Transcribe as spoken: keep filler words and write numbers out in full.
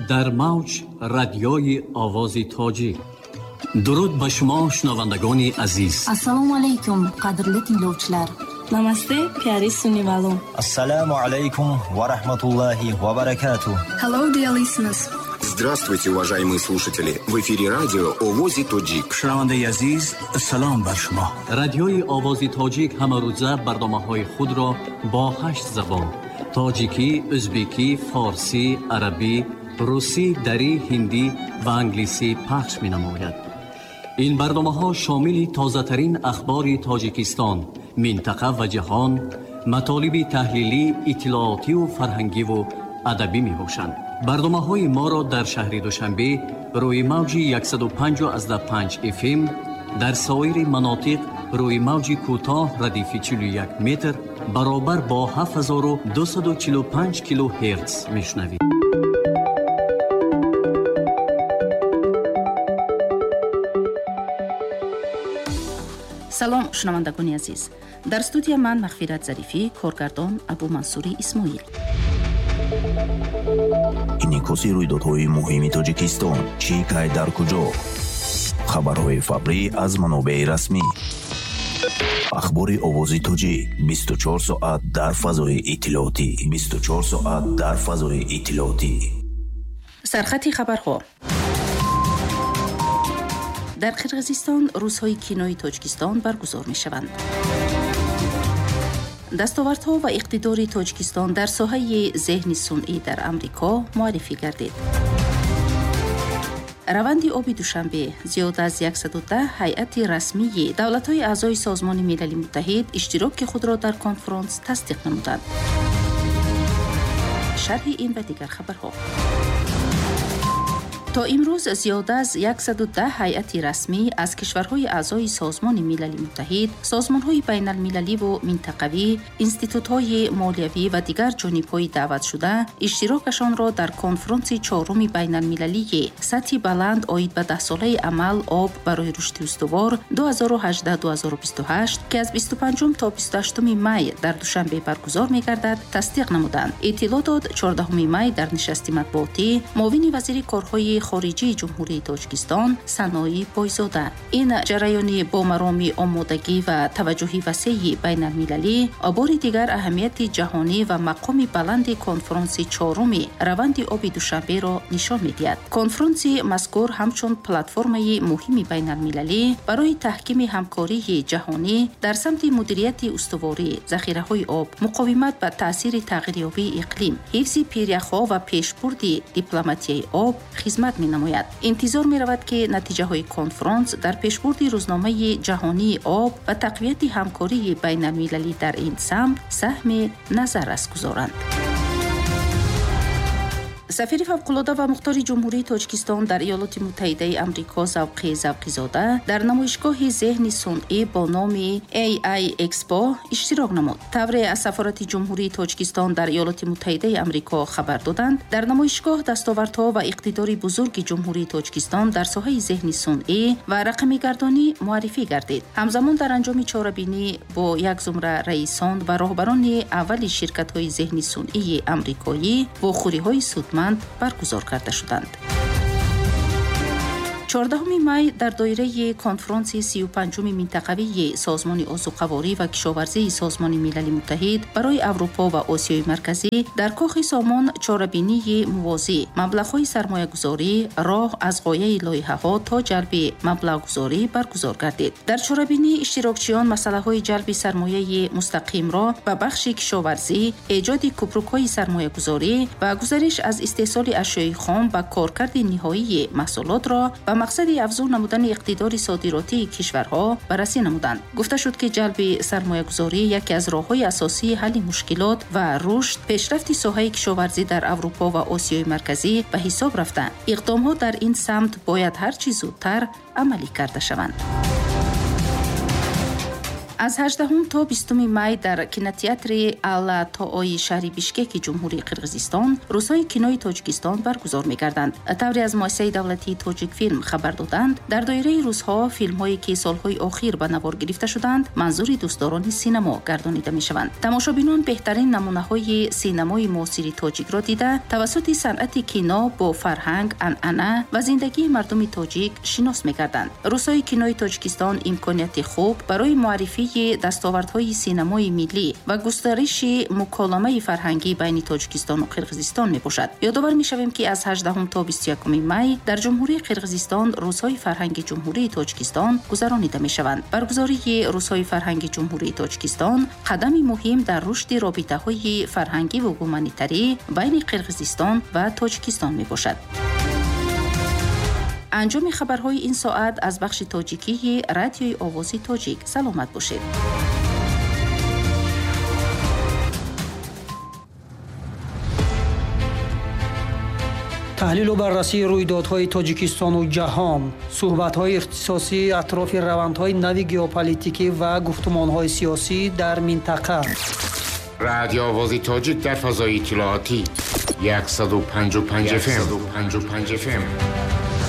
در موج رادیوی آواز تاجیک. درود به شما شنوندگان عزیز. السلام علیکم قدرلی dinləyicilər. Namaste, pyari sunnivalو. Assalamu alaikum wa rahmatullahi wa barakatuh. Hello, dear listeners. Здравствуйте, уважаемые слушатели. В эфире радио Овози Тоджик. شنونده عزیز، سلام بر شما. رادیوی آواز تاجیک همه روزه برنامه‌های خود را با هشت زبان: تاجیکی، ازبکی، فارسی، عربی، روسی، دری، هندی و انگلیسی پخش می‌نماید. این برنامه‌ها شامل تازه‌ترین اخبار تاجیکستان، منطقه و جهان، مطالب تحلیلی، اطلاعاتی و فرهنگی و ادبی می‌باشند. برنامه‌های ما را در شهر دوشنبه روی موج صد و پنج از پنج اف ام، در سایر مناطق روی موج کوتاه ردیف چهل و یک متر برابر با هفت هزار و دویست و چهل و پنج کیلو هرتز میشنوید. سلام شنوندگان عزیز. در استودیو من مغفرت ظریفی، کارگردان ابو منصوری اسماعیل. инъикоси рӯйдодҳои муҳими тоҷикистон чӣ кай дар куҷо. хабарҳои фаврӣ аз манобаи расмӣ. ахбори овози тоҷик бисту чор соат дар фазои иттилоотӣ. бисту чор соат дар фазои иттилоотӣ. сархати хабарҳо. дар қирғизистон рӯзҳои кинои тоҷикистон баргузор мешаванд. дастовардҳо ва иқтидори тоҷикистон дар соҳаи зеҳни сунъӣ дар амрико муаррифӣ гардид. раванди оби душанбе зиёда аз яксаду даҳ ҳайати расмии давлатҳои аъзои созмони милали муттаҳид иштироки худро дар конфронс тасдиқ намуданд. шарҳи ин ва дигар хабарҳо. то имрӯз зиёда аз яксаду даҳ ҳайати расмӣ аз кишварҳои аъзои созмони милали муттаҳид, созмонҳои байналмилаливу минтақавӣ, институтҳои молиявӣ ва дигар ҷонибҳои даъватшуда иштирокашонро дар конфронси чоруми байналмилалии сатҳи баланд оид ба даҳсолаи амал об барои рушди устувор ду ҳазору ҳаждаҳ - ду ҳазору бисту ҳашт ки аз бисту панҷум то бисту ҳаштуми май дар душанбе баргузор мегардад тасдиқ намуданд. иттилоъ дод чордаҳуми май дар нишасти матбуотӣ муовини вазири корҳои хориҷии ҷумҳурии тоҷикистон санои бойзода. ин ҷараёни бо мароми омодагӣ ва таваҷҷуҳи васеъи байналмилалӣ бори дигар аҳамияти ҷаҳонӣ ва мақоми баланди конфронси чоруми раванди оби душанберо нишон медиҳад. конфронси мазкур ҳамчун платформаи муҳими байналмилалӣ барои таҳкими ҳамкории ҷаҳонӣ дар самти мудирияти устуворӣ, захираҳои об, муқовимат ба таъсири тағйирёбии иқлим, ҳифзи пиряхҳо ва пешбурди дипломатияи об хизмат менамояд. интизор меравад ки натиҷаҳои конфронс дар пешбурди рӯзномаи ҷаҳонии об ва тақвияти ҳамкории байналмилалӣ дар ин самт саҳми назаррас гузоранд. сафири фавқулода ва мухтори ҷумҳурии тоҷикистон дар иёлоти муттаҳидаи амрико завқи завқизода дар намоишгоҳи зеҳни сунъӣ бо номи эй ай Expo иштирок намуд. тавре аз сафорати ҷумҳурии тоҷикистон дар иёлоти муттаҳидаи амрико хабар доданд, дар намоишгоҳ дастовардҳо ва иқтидори бузурги ҷумҳурии тоҷикистон дар соҳаи зеҳни сунъӣ ва рақамигардонӣ муаррифӣ гардид. ҳамзамон дар анҷоми чорабинӣ бо як зумра раисон ва роҳбарони аввали ширкатҳои зеҳни сунъии амрикоӣ вохӯриҳои судманд баргузор карда шуданд. чордаҳуми май дар доираи конфронси сию панҷуми минтақавии созмони озуқаворӣ ва кишоварзии созмони милали муттаҳид барои аврупо ва осиёи марказӣ дар кохи сомон чорабинии мувозӣ, маблағҳои сармоягузорӣ, роҳ аз ғояи лоиҳаҳо то ҷалби маблағгузорӣ баргузор гардид. дар чорабинӣ иштирокчиён масъалаҳои ҷалби сармояи мустақимро ба бахши кишоварзӣ, эҷоди купрукҳои сармоягузорӣ ва гузариш аз истеҳсоли ашёи хом ба коркарди ниҳоии маҳсулотро ба мақсади афзун намудани иқтидори содиротии кишварҳо баррасӣ намуданд. гуфта шуд ки ҷалби сармоягузорӣ яке аз роҳҳои асосии ҳалли мушкилот ва рушд, пешрафти соҳаи кишоварзӣ дар аврупо ва осиёи марказӣ ба ҳисоб рафта, иқдомҳо дар ин самт бояд ҳарчи зудтар амалӣ карда шаванд. از هجدهم تا بیستم می در کینوتئاتر آلاتوی شهر بیشکک جمهوری قرقیزستان روزهای کینوی تاجیکستان برگزار می‌گردند. طوری از مؤسسه دولتی تاجیک فیلم خبر دادند در دایره روزها فیلم‌هایی که سال‌های اخیر به نوار گرفته شدند منظور دوستداران سینما گردانیده می‌شوند. تماشابینان بهترین نمونه‌های سینمای معاصر تاجیک را دیده توسط صنعت کینو با فرهنگ، عنعنه و زندگی مردم تاجیک شناس می‌گردند. روزهای کینوی تاجیکستان امکانیت خوب برای معرفی دستاوردهای سینمای ملی و گسترش مکالمه فرهنگی بین تاجیکستان و قرقیزستان میباشد. یادآور میشویم که از هجدهم تا بیست و یکم می در جمهوری قرقیزستان روزهای فرهنگ جمهوری تاجیکستان گذرانیده میشوند. برگزاری روزهای فرهنگ جمهوری تاجیکستان قدمی مهم در رشد رابطه‌های فرهنگی و گومانیتری بین قرقیزستان و تاجیکستان میباشد. انجام خبرهای این ساعت از بخش تاجیکی رادیوی آواز تاجیک. سلامت باشید. تحلیل و بررسی رویدادهای تاجیکستان و جهان، صحبت‌های اختصاصی اطراف روندهای نوی ژئوپلیتیکی و گفتمان‌های سیاسی در منطقه. رادیو آواز تاجیک در فضای اطلاعاتی صد و پنجاه و پنج اف ام